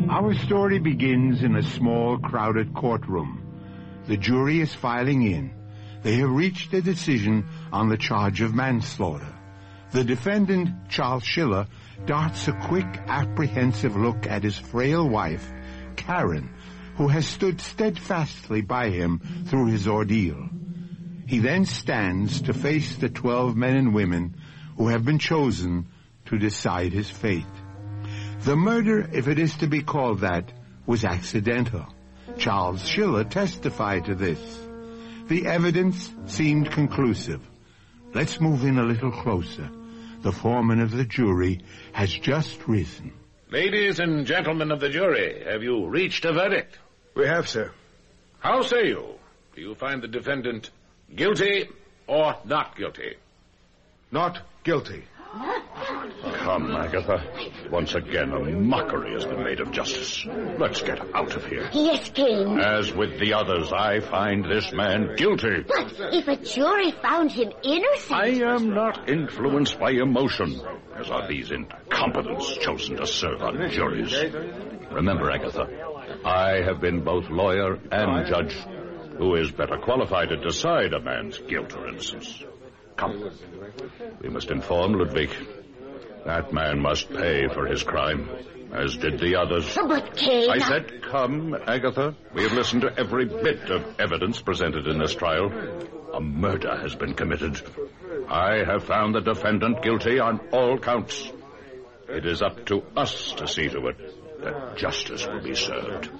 Our story begins in a small, crowded courtroom. The jury is filing in. They have reached a decision on the charge of manslaughter. The defendant, Charles Schiller, darts a quick, apprehensive look at his frail wife, Karen, who has stood steadfastly by him through his ordeal. He then stands to face the 12 men and women who have been chosen to decide his fate. The murder, if it is to be called that, was accidental. Charles Schiller testified to this. The evidence seemed conclusive. Let's move in a little closer. The foreman of the jury has just risen. Ladies and gentlemen of the jury, have you reached a verdict? We have, sir. How say you? Do you find the defendant guilty or not guilty? Not guilty. Come, Agatha. Once again, a mockery has been made of justice. Let's get out of here. Yes, Kane. As with the others, I find this man guilty. But if a jury found him innocent... I am not influenced by emotion, as are these incompetents chosen to serve on juries. Remember, Agatha, I have been both lawyer and judge. Who is better qualified to decide a man's guilt or innocence? Come. We must inform Ludwig. That man must pay for his crime, as did the others. But, Kane... I said come, Agatha. We have listened to every bit of evidence presented in this trial. A murder has been committed. I have found the defendant guilty on all counts. It is up to us to see to it that justice will be served.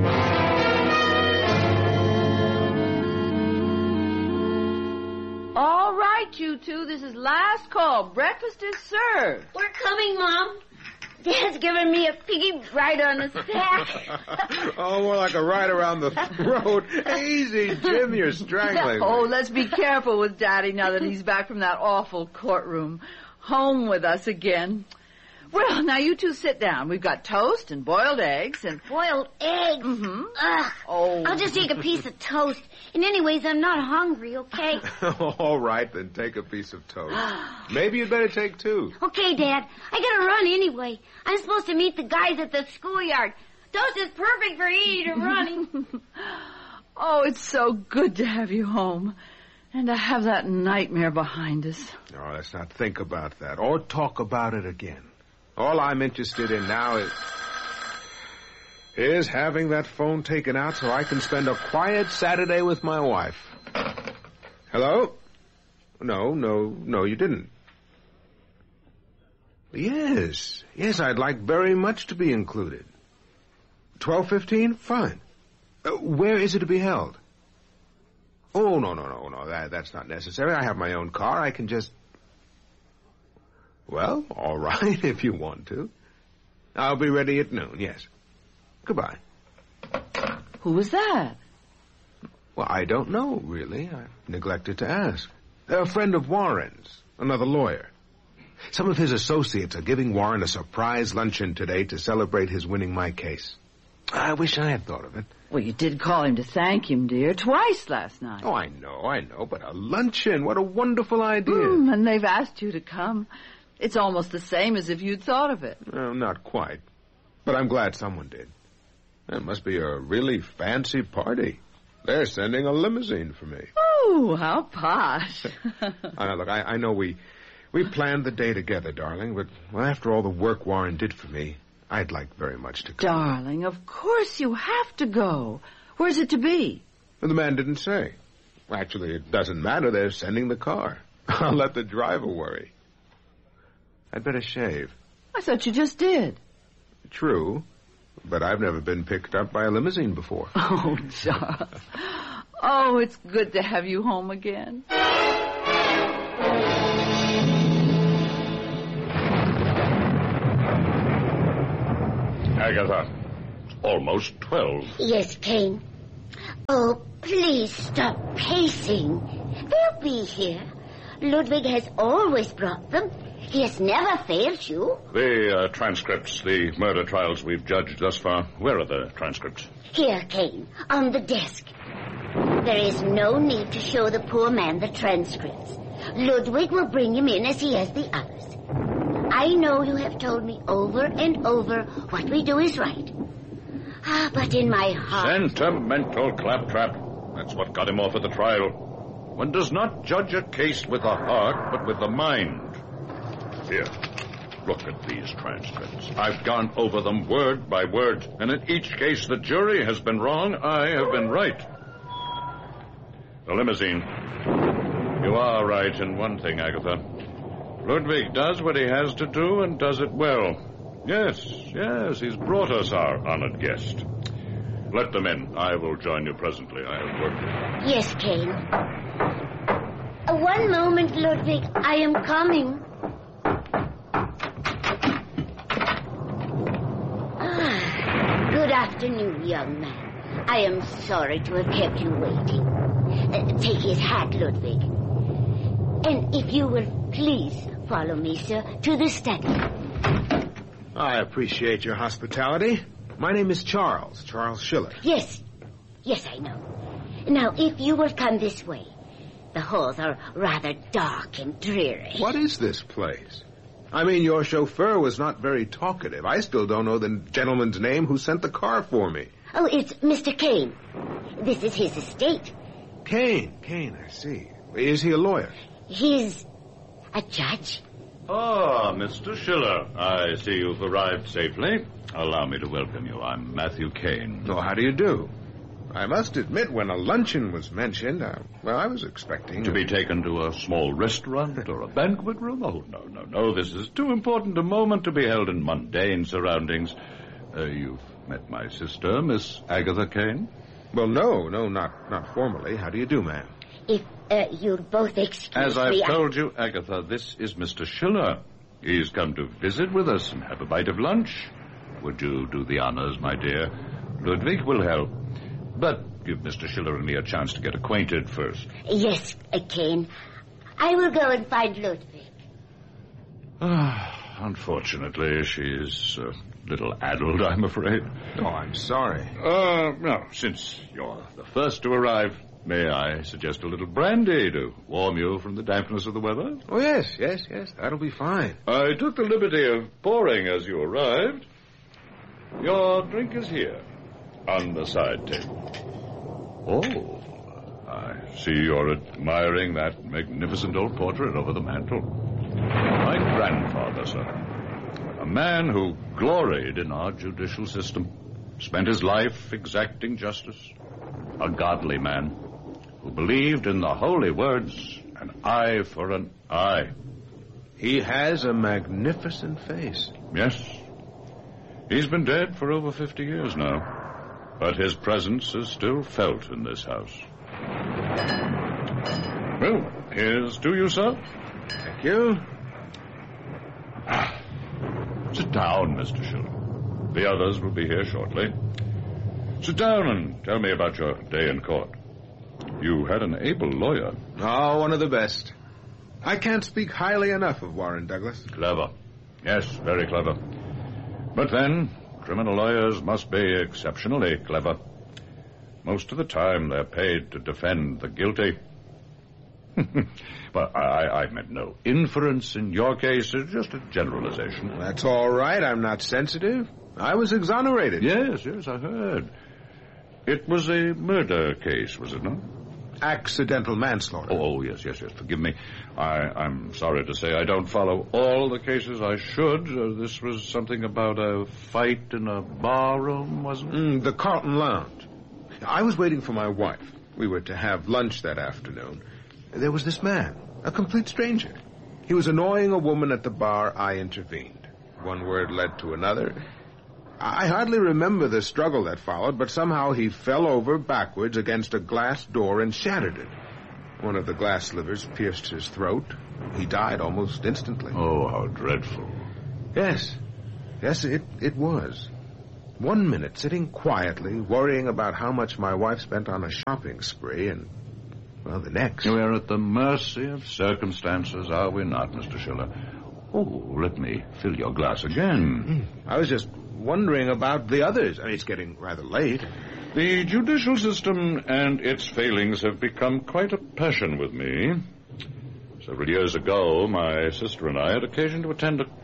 All right, you two, this is last call. Breakfast is served. We're coming, Mom. Dad's giving me a piggy right on the sack. Oh, more like a ride around the throat. Easy, Jim, you're strangling. Oh, let's be careful with Daddy now that he's back from that awful courtroom. Home with us again. Well, now you two sit down. We've got toast and boiled eggs and... Boiled eggs? Mm-hmm. Ugh. Oh. I'll just take a piece of toast. And anyways, I'm not hungry, okay? All right, then take a piece of toast. Maybe you'd better take two. Okay, Dad. I gotta run anyway. I'm supposed to meet the guys at the schoolyard. Toast is perfect for eating or running. Oh, it's so good to have you home. And to have that nightmare behind us. Oh, let's not think about that or talk about it again. All I'm interested in now is having that phone taken out so I can spend a quiet Saturday with my wife. Hello? No, you didn't. Yes, I'd like very much to be included. 12:15? Fine. Where is it to be held? Oh, no, that's not necessary. I have my own car. I can just... Well, all right, if you want to. I'll be ready at noon, yes. Goodbye. Who was that? Well, I don't know, really. I neglected to ask. A friend of Warren's, another lawyer. Some of his associates are giving Warren a surprise luncheon today to celebrate his winning my case. I wish I had thought of it. Well, you did call him to thank him, dear, twice last night. Oh, I know, but a luncheon, what a wonderful idea. And they've asked you to come. It's almost the same as if you'd thought of it. Well, not quite. But I'm glad someone did. It must be a really fancy party. They're sending a limousine for me. Oh, how posh. Look, I know we planned the day together, darling, but after all the work Warren did for me, I'd like very much to go. Darling, of course you have to go. Where's it to be? Well, the man didn't say. Actually, it doesn't matter. They're sending the car. I'll let the driver worry. I'd better shave. I thought you just did. True, but I've never been picked up by a limousine before. Oh, Charles. Oh, it's good to have you home again. Agatha, it's almost 12. Yes, Kane. Oh, please stop pacing. They'll be here. Ludwig has always brought them. He has never failed you. The transcripts, the murder trials we've judged thus far, where are the transcripts? Here, Kane, on the desk. There is no need to show the poor man the transcripts. Ludwig will bring him in as he has the others. I know you have told me over and over what we do is right. But in my heart... Sentimental claptrap. That's what got him off at the trial. One does not judge a case with the heart, but with the mind. Here, look at these transcripts. I've gone over them word by word, and in each case the jury has been wrong, I have been right. The limousine. You are right in one thing, Agatha. Ludwig does what he has to do and does it well. Yes, he's brought us our honored guest. Let them in. I will join you presently. I have work. Yes, Cain. One moment, Ludwig. I am coming. Good afternoon, young man. I am sorry to have kept you waiting. Take his hat, Ludwig. And if you will please follow me, sir, to the study. I appreciate your hospitality. My name is Charles Schiller. Yes, I know. Now, if you will come this way. The halls are rather dark and dreary. What is this place? I mean, your chauffeur was not very talkative. I still don't know the gentleman's name who sent the car for me. Oh, it's Mr. Cain. This is his estate. Cain, I see. Is he a lawyer? He's a judge. Ah, Mr. Schiller. I see you've arrived safely. Allow me to welcome you. I'm Matthew Cain. Oh, how do you do? I must admit, when a luncheon was mentioned, I was expecting... To be taken to a small restaurant or a banquet room? Oh, no. This is too important a moment to be held in mundane surroundings. You've met my sister, Miss Agatha Cain? Well, no, not formally. How do you do, ma'am? If you'll both excuse me... As I've told you, Agatha, this is Mr. Schiller. He's come to visit with us and have a bite of lunch. Would you do the honors, my dear? Ludwig will help. But give Mr. Schiller and me a chance to get acquainted first. Yes, Cain. I will go and find Ludwig. Unfortunately, she's a little addled, I'm afraid. Oh, I'm sorry. No, since you're the first to arrive, may I suggest a little brandy to warm you from the dampness of the weather? Oh, yes. That'll be fine. I took the liberty of pouring as you arrived. Your drink is here. On the side table. Oh, I see you're admiring that magnificent old portrait over the mantel. My grandfather, sir. A man who gloried in our judicial system. Spent his life exacting justice. A godly man who believed in the holy words, an eye for an eye. He has a magnificent face. Yes. He's been dead for over 50 years now. But his presence is still felt in this house. Well, here's to you, sir. Thank you. Sit down, Mr. Schiller. The others will be here shortly. Sit down and tell me about your day in court. You had an able lawyer. Oh, one of the best. I can't speak highly enough of Warren Douglas. Clever. Yes, very clever. But then... criminal lawyers must be exceptionally clever. Most of the time, they're paid to defend the guilty. But I meant no inference in your case. It's just a generalization. That's all right. I'm not sensitive. I was exonerated. Yes, I heard. It was a murder case, was it not? Accidental manslaughter. Oh, yes. Forgive me. I'm sorry to say I don't follow all the cases I should. This was something about a fight in a barroom, wasn't it? The Carlton Lounge. I was waiting for my wife. We were to have lunch that afternoon. There was this man, a complete stranger. He was annoying a woman at the bar. I intervened. One word led to another. I hardly remember the struggle that followed, but somehow he fell over backwards against a glass door and shattered it. One of the glass slivers pierced his throat. He died almost instantly. Oh, how dreadful. Yes, it was. 1 minute, sitting quietly, worrying about how much my wife spent on a shopping spree, and, well, the next... We're at the mercy of circumstances, are we not, Mr. Schiller? Oh, let me fill your glass again. I was just wondering about the others. I mean, it's getting rather late. The judicial system and its failings have become quite a passion with me. Several years ago, my sister and I had occasion to attend a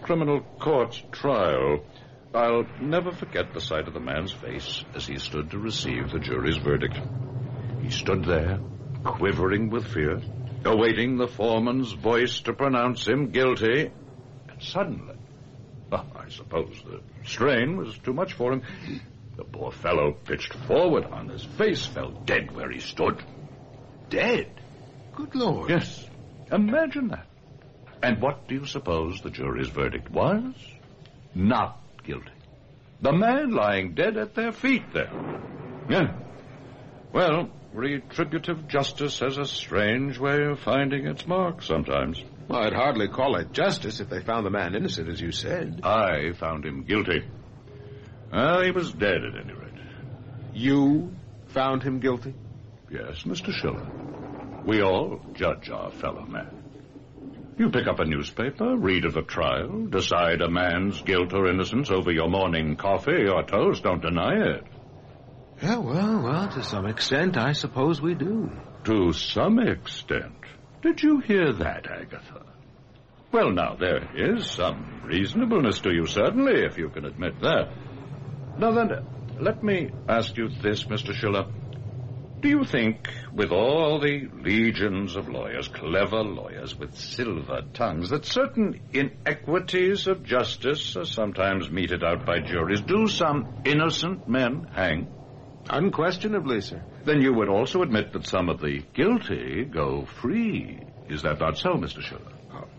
criminal court trial, I'll never forget the sight of the man's face as he stood to receive the jury's verdict. He stood there, quivering with fear, awaiting the foreman's voice to pronounce him guilty, and suddenly, I suppose the strain was too much for him, the poor fellow pitched forward on his face, fell dead where he stood. Dead? Good Lord. Yes, imagine that. And what do you suppose the jury's verdict was? Not guilty. The man lying dead at their feet there. Yeah. Well, retributive justice has a strange way of finding its mark sometimes. Well, I'd hardly call it justice if they found the man innocent, as you said. I found him guilty. Well, he was dead at any rate. You found him guilty? Yes, Mr. Schiller. We all judge our fellow man. You pick up a newspaper, read of a trial, decide a man's guilt or innocence over your morning coffee or toast. Don't deny it. Yeah, well, to some extent, I suppose we do. To some extent. Did you hear that, Agatha? Well, now, there is some reasonableness to you, certainly, if you can admit that. Now, then, let me ask you this, Mr. Schiller. Do you think, with all the legions of lawyers, clever lawyers with silver tongues, that certain inequities of justice are sometimes meted out by juries? Do some innocent men hang? Unquestionably, sir. Then you would also admit that some of the guilty go free. Is that not so, Mr. Schiller?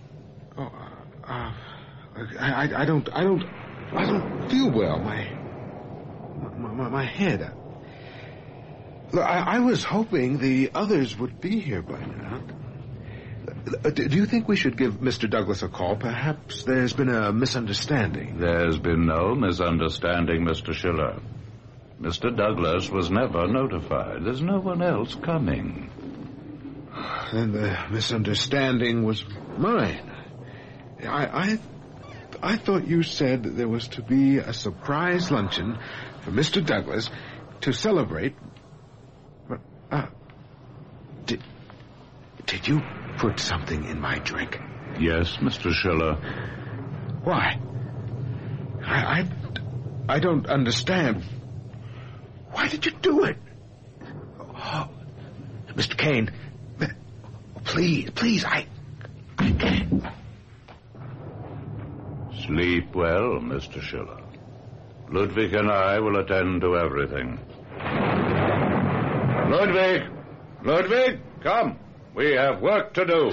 I don't feel well. My head. Look, I was hoping the others would be here by now. Do you think we should give Mr. Douglas a call? Perhaps there's been a misunderstanding. There's been no misunderstanding, Mr. Schiller. Mr. Douglas was never notified. There's no one else coming. Then the misunderstanding was mine. I thought you said that there was to be a surprise luncheon for Mr. Douglas to celebrate. Did you put something in my drink? Yes, Mr. Schiller. Why? I don't understand. Why did you do it? Oh, Mr. Kane, please, I can't. Sleep well, Mr. Schiller. Ludwig and I will attend to everything. Ludwig, come. We have work to do.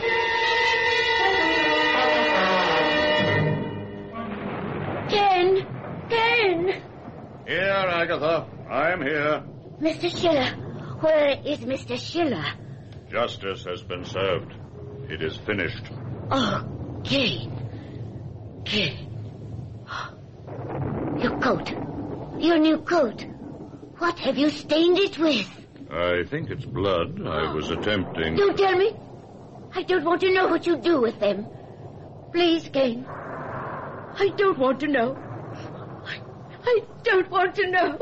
Ken! Here, Agatha. I'm here. Mr. Schiller. Where is Mr. Schiller? Justice has been served. It is finished. Oh, Kane. Your coat. Your new coat. What have you stained it with? I think it's blood. I was attempting... Don't tell me. I don't want to know what you do with them. Please, Kane. I don't want to know. I don't want to know.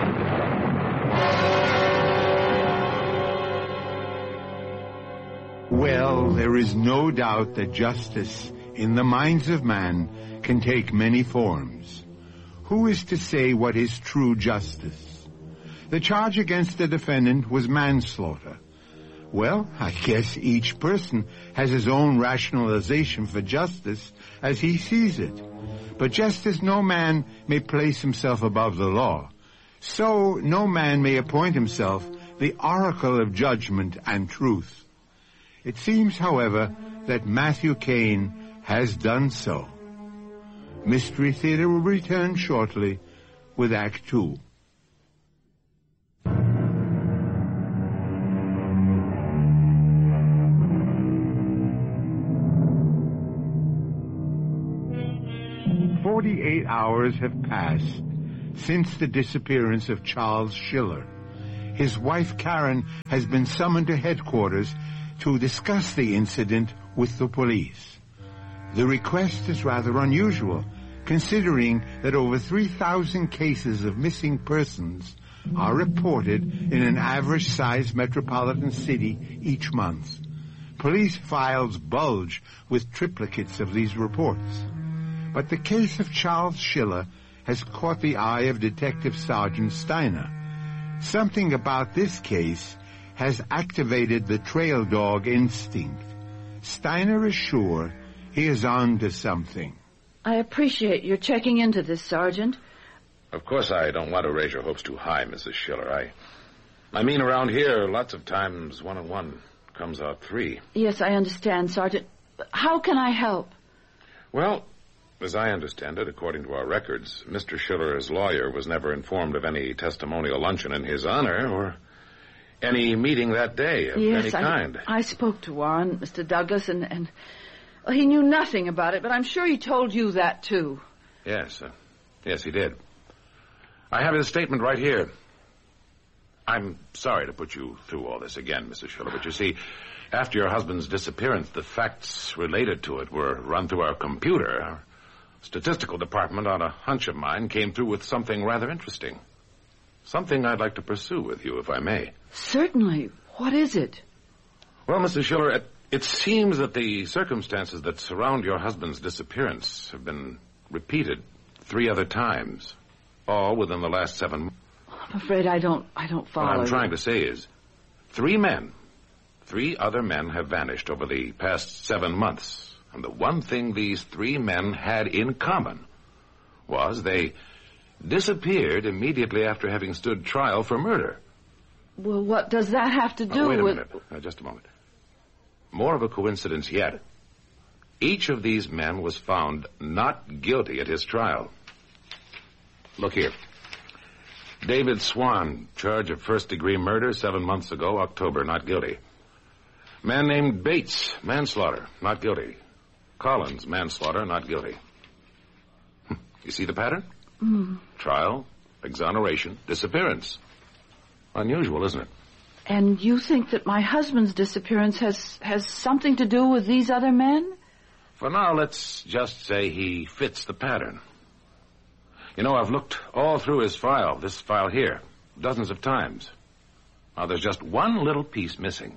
Well, there is no doubt that justice, in the minds of man, can take many forms. Who is to say what is true justice? The charge against the defendant was manslaughter. Well, I guess each person has his own rationalization for justice as he sees it. But just as no man may place himself above the law, so no man may appoint himself the oracle of judgment and truth. It seems, however, that Matthew Kane has done so. Mystery Theater will return shortly with Act 2. "48 hours have passed since the disappearance of Charles Schiller. His wife Karen has been summoned to headquarters to discuss the incident with the police. The request is rather unusual, considering that over 3,000 cases of missing persons are reported in an average-sized metropolitan city each month. Police files bulge with triplicates of these reports. But the case of Charles Schiller has caught the eye of Detective Sergeant Steiner. Something about this case has activated the trail dog instinct. Steiner is sure he is on to something. I appreciate your checking into this, Sergeant. Of course I don't want to raise your hopes too high, Mrs. Schiller. I mean, around here, lots of times 1 and 1 comes out 3. Yes, I understand, Sergeant. But how can I help? Well, as I understand it, according to our records, Mr. Schiller's lawyer was never informed of any testimonial luncheon in his honor or any meeting that day of any kind. I spoke to Warren, Mr. Douglas, and well, he knew nothing about it, but I'm sure he told you that, too. Yes, yes, he did. I have his statement right here. I'm sorry to put you through all this again, Mrs. Schiller, but you see, after your husband's disappearance, the facts related to it were run through our computer. Our statistical department, on a hunch of mine, came through with something rather interesting. Something I'd like to pursue with you, if I may. Certainly. What is it? Well, Mrs. Schiller, it seems that the circumstances that surround your husband's disappearance have been repeated 3 other times, all within the last 7 months. I'm afraid I don't follow. What I'm trying to say is, 3 other men have vanished over the past 7 months. And the one thing these 3 men had in common was they disappeared immediately after having stood trial for murder. Well, what does that have to do with... Wait a minute. Just a moment. More of a coincidence yet. Each of these men was found not guilty at his trial. Look here. David Swan, charge of first-degree murder 7 months ago, October, not guilty. Man named Bates, manslaughter, not guilty. Collins, manslaughter, not guilty. You see the pattern? Trial, exoneration, disappearance. Unusual, isn't it? And you think that my husband's disappearance has something to do with these other men? For now, let's just say he fits the pattern. You know, I've looked all through his file, this file here, dozens of times. Now, there's just one little piece missing.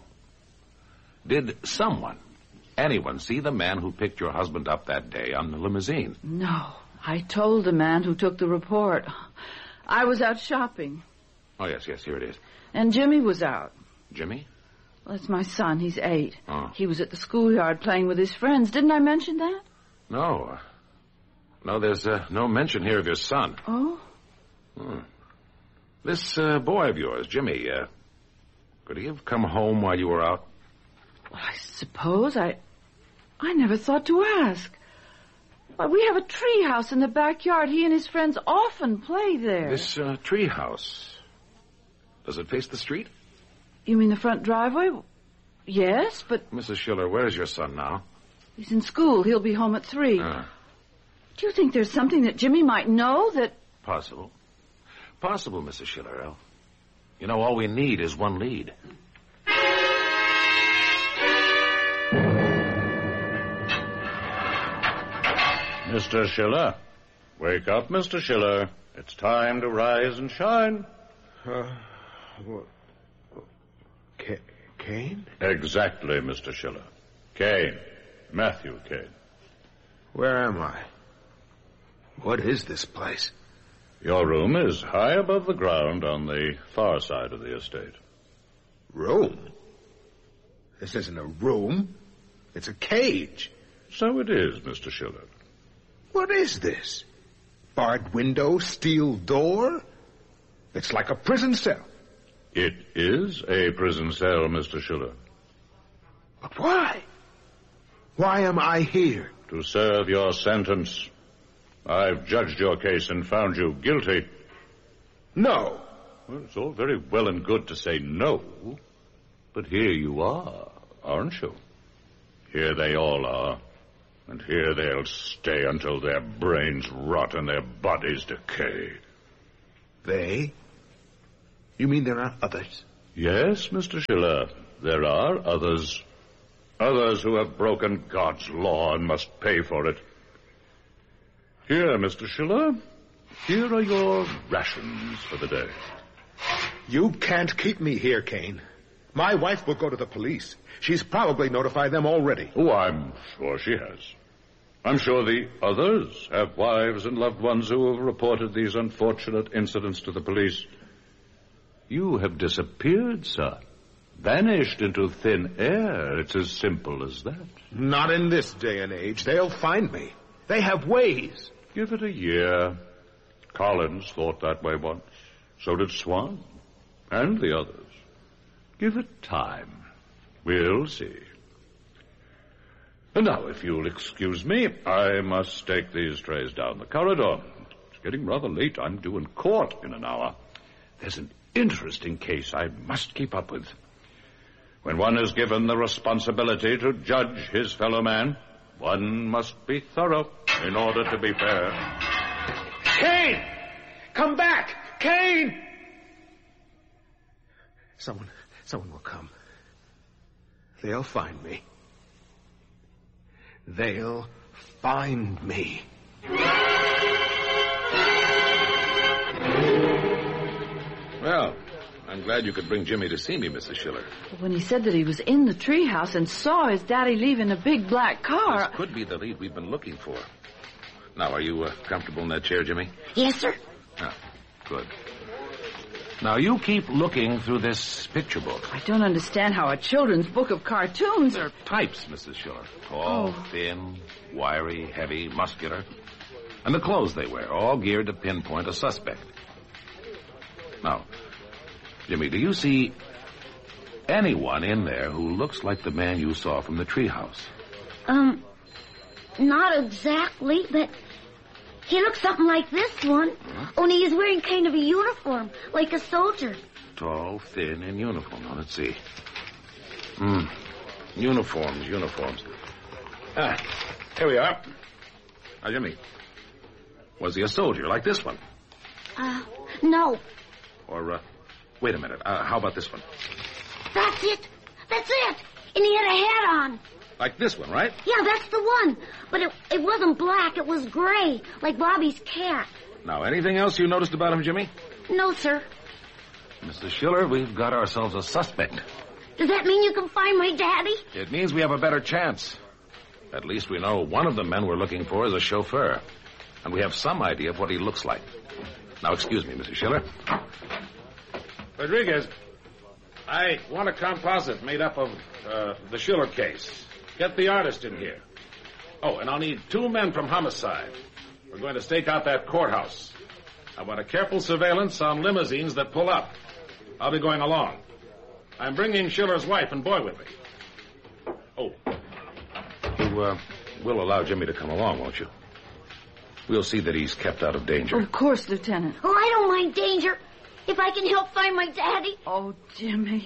Did anyone see the man who picked your husband up that day on the limousine? No. I told the man who took the report. I was out shopping. Oh, yes, here it is. And Jimmy was out. Jimmy? Well, it's my son. He's 8. Oh. He was at the schoolyard playing with his friends. Didn't I mention that? No. No, there's no mention here of your son. Oh? This boy of yours, Jimmy, could he have come home while you were out? Well, I suppose. I never thought to ask. Well, we have a tree house in the backyard. He and his friends often play there. This tree house, does it face the street? You mean the front driveway? Yes, but... Mrs. Schiller, where's your son now? He's in school. He'll be home at 3. Do you think there's something that Jimmy might know that... Possible, Mrs. Schiller. You know, all we need is one lead. Mr. Schiller. Wake up, Mr. Schiller. It's time to rise and shine. Kane? Exactly, Mr. Schiller. Kane. Matthew Kane. Where am I? What is this place? Your room is high above the ground on the far side of the estate. Room? This isn't a room. It's a cage. So it is, Mr. Schiller. What is this? Barred window, steel door? It's like a prison cell. It is a prison cell, Mr. Schiller. But why? Why am I here? To serve your sentence. I've judged your case and found you guilty. No. Well, it's all very well and good to say no, but here you are, aren't you? Here they all are, and here they'll stay until their brains rot and their bodies decay. They? You mean there are others? Yes, Mr. Schiller, there are others. Others who have broken God's law and must pay for it. Here, Mr. Schiller, here are your rations for the day. You can't keep me here, Kane. My wife will go to the police. She's probably notified them already. Oh, I'm sure she has. I'm sure the others have wives and loved ones who have reported these unfortunate incidents to the police. You have disappeared, sir. Vanished into thin air. It's as simple as that. Not in this day and age. They'll find me. They have ways. Give it a year. Collins thought that way once. So did Swan. And the others. Give it time. We'll see. And now, if you'll excuse me, I must take these trays down the corridor. It's getting rather late. I'm due in court in an hour. There's an interesting case I must keep up with. When one is given the responsibility to judge his fellow man, one must be thorough in order to be fair. Kane! Come back! Kane! Someone will come. They'll find me. They'll find me. Well, I'm glad you could bring Jimmy to see me, Mrs. Schiller. When he said that he was in the treehouse and saw his daddy leave in a big black car... This could be the lead we've been looking for. Now, are you comfortable in that chair, Jimmy? Yes, sir. Ah, good. Now, you keep looking through this picture book. I don't understand how a children's book of cartoons... They're types, Mrs. Schiller. Tall, thin, wiry, heavy, muscular. And the clothes they wear, all geared to pinpoint a suspect. Now, Jimmy, do you see anyone in there who looks like the man you saw from the treehouse? Not exactly, but he looks something like this one. Only he's wearing kind of a uniform, like a soldier. Tall, thin, in uniform. Now, let's see. Uniforms. Ah, here we are. Now, Jimmy, was he a soldier like this one? No. Or, wait a minute. How about this one? That's it. And he had a hat on. Like this one, right? Yeah, that's the one. But it wasn't black. It was gray, like Bobby's cat. Now, anything else you noticed about him, Jimmy? No, sir. Mrs. Schiller, we've got ourselves a suspect. Does that mean you can find my daddy? It means we have a better chance. At least we know one of the men we're looking for is a chauffeur. And we have some idea of what he looks like. Now, excuse me, Mrs. Schiller. Rodriguez, I want a composite made up of the Schiller case. Get the artist in here. Oh, and I'll need 2 men from homicide. We're going to stake out that courthouse. I want a careful surveillance on limousines that pull up. I'll be going along. I'm bringing Schiller's wife and boy with me. Oh. You will allow Jimmy to come along, won't you? We'll see that he's kept out of danger. Of course, Lieutenant. Oh, I don't mind danger. If I can help find my daddy. Oh, Jimmy.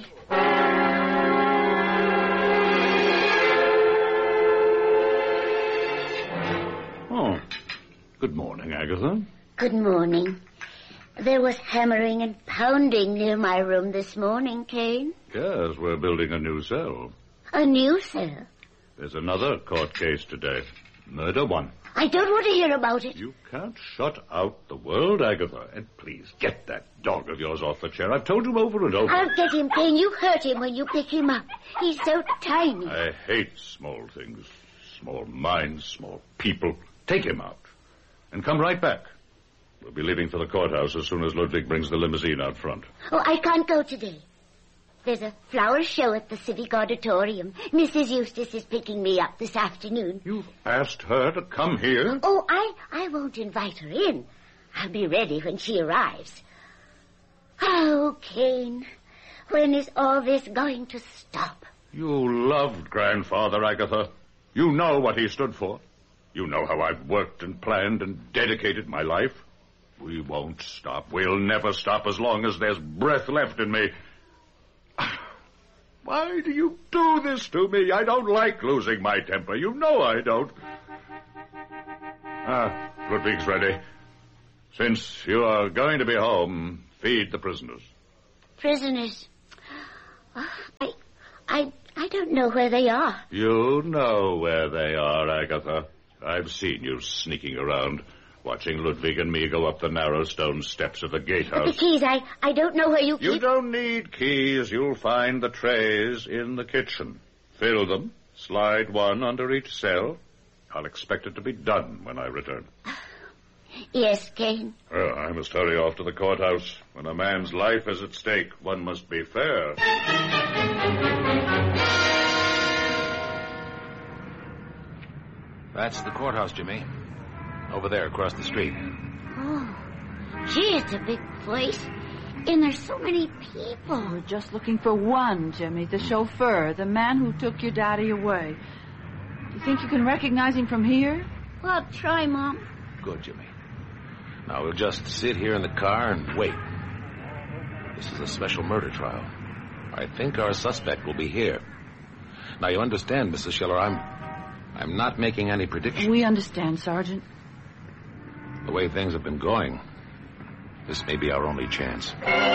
Oh, good morning, Agatha. Good morning. There was hammering and pounding near my room this morning, Kane. Yes, we're building a new cell. A new cell? There's another court case today. Murder one. I don't want to hear about it. You can't shut out the world, Agatha. And please, get that dog of yours off the chair. I've told you over and over. I'll get him, Kane. You hurt him when you pick him up. He's so tiny. I hate small things. Small minds, small people. Take him out. And come right back. We'll be leaving for the courthouse as soon as Ludwig brings the limousine out front. Oh, I can't go today. There's a flower show at the Civic Auditorium. Mrs. Eustace is picking me up this afternoon. You've asked her to come here? Oh, I won't invite her in. I'll be ready when she arrives. Oh, Kane, when is all this going to stop? You loved Grandfather, Agatha. You know what he stood for. You know how I've worked and planned and dedicated my life. We won't stop. We'll never stop as long as there's breath left in me. Why do you do this to me? I don't like losing my temper. You know I don't. Ludwig's ready. Since you are going to be home, feed the prisoners. Prisoners? I don't know where they are. You know where they are, Agatha. I've seen you sneaking around, watching Ludwig and me go up the narrow stone steps of the gatehouse. But the keys, I don't know where you keep... You don't need keys. You'll find the trays in the kitchen. Fill them. Slide one under each cell. I'll expect it to be done when I return. Yes, Kane. Well, I must hurry off to the courthouse. When a man's life is at stake, one must be fair. That's the courthouse, Jimmy. Over there, across the street. Oh, gee, it's a big place. And there's so many people. We're just looking for one, Jimmy, the chauffeur, the man who took your daddy away. Do you think you can recognize him from here? Well, I'll try, Mom. Good, Jimmy. Now, we'll just sit here in the car and wait. This is a special murder trial. I think our suspect will be here. Now, you understand, Mrs. Schiller, I'm not making any predictions. We understand, Sergeant. The way things have been going, this may be our only chance.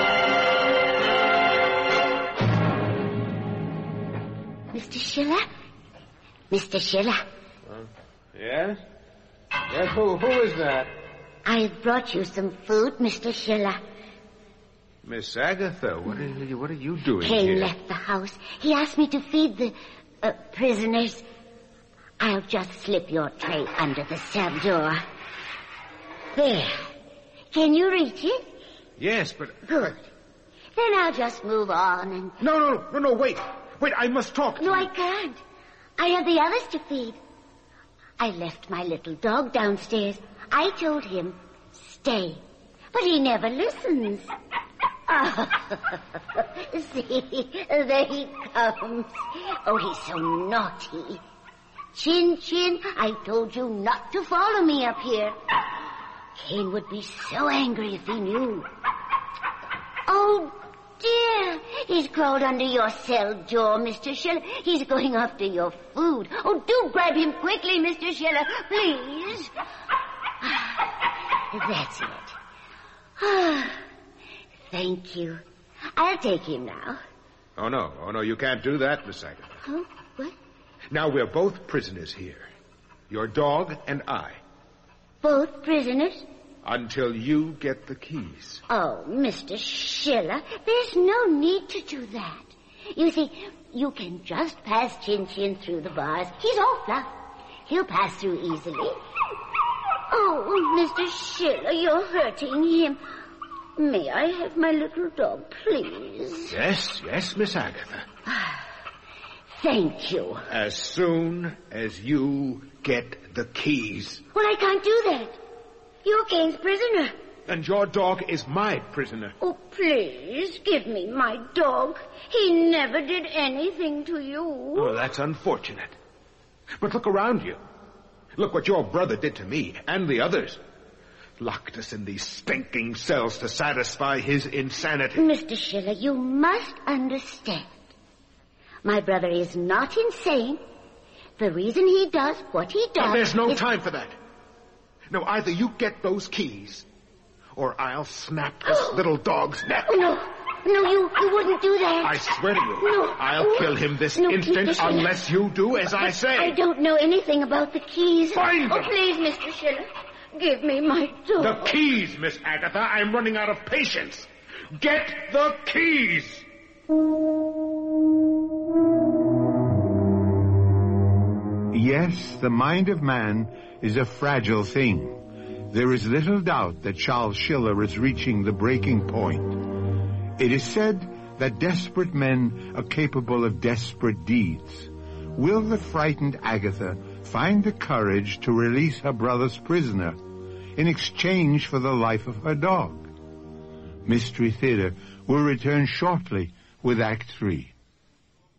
Mr. Schiller? Mr. Schiller? Yes? Yes, who is that? I brought you some food, Mr. Schiller. Miss Agatha, what are you doing Kane here? left the house. He asked me to feed the prisoners. I'll just slip your tray under the cell door. There. Can you reach it? Yes, but... Good. Then I'll just move on and... No, wait. Wait, I must talk to No, you. I can't. I have the others to feed. I left my little dog downstairs. I told him, stay. But he never listens. See, there he comes. Oh, he's so naughty. Chin Chin, I told you not to follow me up here. Kane would be so angry if he knew. Oh, dear. He's crawled under your cell door, Mr. Schiller. He's going after your food. Oh, do grab him quickly, Mr. Schiller, please. That's it. Thank you. I'll take him now. Oh, no, you can't do that, Miss Agatha. Huh? What? Now, we're both prisoners here. Your dog and I. Both prisoners? Until you get the keys. Oh, Mr. Schiller, there's no need to do that. You see, you can just pass Chin Chin through the bars. He's all fluff. He'll pass through easily. Oh, Mr. Schiller, you're hurting him. May I have my little dog, please? Yes, Miss Agatha. Thank you. As soon as you get the keys. Well, I can't do that. You're Kane's prisoner. And your dog is my prisoner. Oh, please, give me my dog. He never did anything to you. Oh, that's unfortunate. But look around you. Look what your brother did to me and the others. Locked us in these stinking cells to satisfy his insanity. Mr. Schiller, you must understand. My brother is not insane. The reason he does what he does... Now, there's no time for that. No, either you get those keys, or I'll snap this little dog's neck. No, you wouldn't do that. I swear to you, No. I'll kill him this instant unless you do as I say. I don't know anything about the keys. Find them. Oh, please, Mr. Schiller, give me my dog. The keys, Miss Agatha. I'm running out of patience. Get the keys. Yes, the mind of man is a fragile thing. There is little doubt that Charles Schiller is reaching the breaking point. It is said that desperate men are capable of desperate deeds. Will the frightened Agatha find the courage to release her brother's prisoner in exchange for the life of her dog? Mystery Theater will return shortly with Act 3.